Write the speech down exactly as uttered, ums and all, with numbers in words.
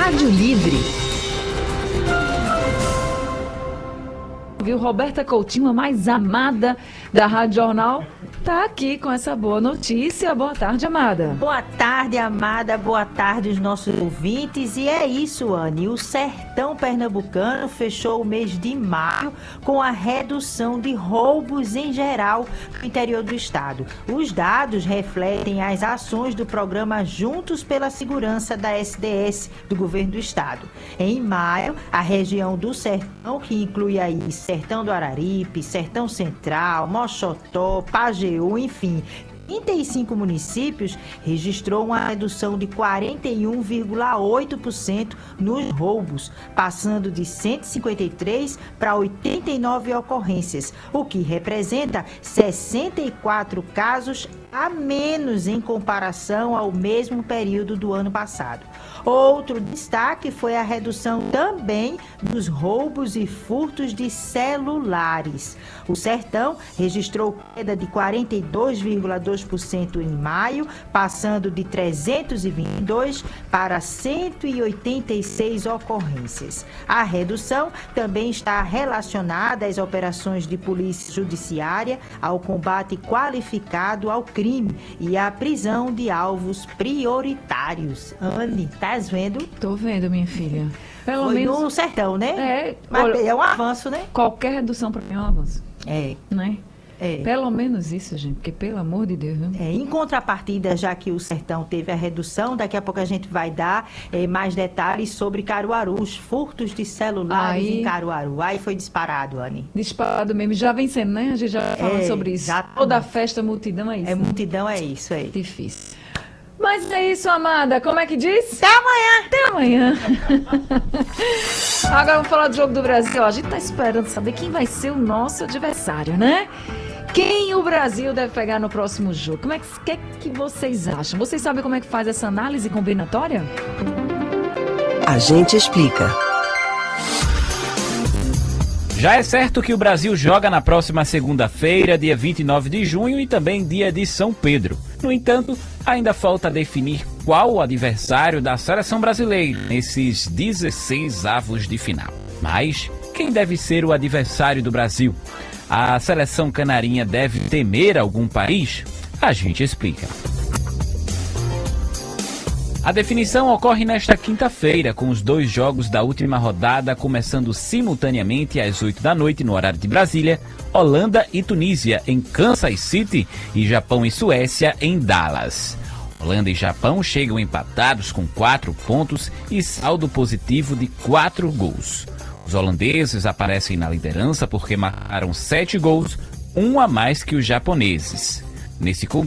Rádio Livre. Viu, Roberta Coutinho, a mais amada da Rádio Jornal, tá aqui com essa boa notícia. Boa tarde, amada. Boa tarde, amada. Boa tarde, os nossos ouvintes. E é isso, Anny. O sertão pernambucano fechou o mês de maio com a redução de roubos em geral no interior do estado. Os dados refletem as ações do programa Juntos pela Segurança da S D S do governo do estado. Em maio, a região do sertão, que inclui aí Sertão do Araripe, Sertão Central, Moxotó, Pajeú, enfim, trinta e cinco municípios, registrou uma redução de quarenta e um vírgula oito por cento nos roubos, passando de cento e cinquenta e três para oitenta e nove ocorrências, o que representa sessenta e quatro casos a menos em comparação ao mesmo período do ano passado. Outro destaque foi a redução também dos roubos e furtos de celulares. O Sertão registrou queda de quarenta e dois vírgula dois por cento em maio, passando de trezentos e vinte e dois para cento e oitenta e seis ocorrências. A redução também está relacionada às operações de polícia judiciária, ao combate qualificado ao crime e à prisão de alvos prioritários. Anny, estás vendo? Tô vendo, minha filha. Pelo Foi menos no sertão, né? É, Mas olha, é um avanço, né? qualquer redução para mim é um avanço, É. né? É. Pelo menos isso, gente, porque pelo amor de Deus, viu? É, em contrapartida, já que o sertão teve a redução, daqui a pouco a gente vai dar é, mais detalhes sobre Caruaru, os furtos de celulares Aí- em Caruaru. Aí foi disparado, Anny. Disparado mesmo, já vencendo, né? A gente já falando É, sobre isso. exatamente. Toda festa, multidão é isso. É né? multidão, é isso aí. Difícil. Mas é isso, amada. Como é que diz? Até amanhã! Até amanhã. Agora vamos falar do Jogo do Brasil. A gente tá esperando saber quem vai ser o nosso adversário, né? Quem o Brasil deve pegar no próximo jogo? Como é que, que, que vocês acham? Vocês sabem como é que faz essa análise combinatória? A gente explica. Já é certo que o Brasil joga na próxima segunda-feira, dia vinte e nove de junho, e também dia de São Pedro. No entanto, ainda falta definir qual o adversário da seleção brasileira nesses dezesseis avos de final. Mas quem deve ser o adversário do Brasil? A seleção canarinha deve temer algum país? A gente explica. A definição ocorre nesta quinta-feira, com os dois jogos da última rodada começando simultaneamente às oito da noite no horário de Brasília, Holanda e Tunísia em Kansas City e Japão e Suécia em Dallas. Holanda e Japão chegam empatados com quatro pontos e saldo positivo de quatro gols. Os holandeses aparecem na liderança porque marcaram sete gols, um a mais que os japoneses. Nesse contexto,